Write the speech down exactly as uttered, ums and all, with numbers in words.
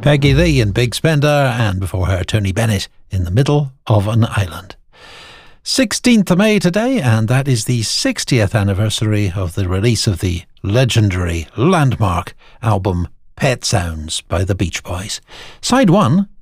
Peggy Lee and Big Spender, and before her Tony Bennett in the Middle of an Island. sixteenth of May today, and that is the sixtieth anniversary of the release of the legendary landmark album Pet Sounds by the Beach Boys. Side one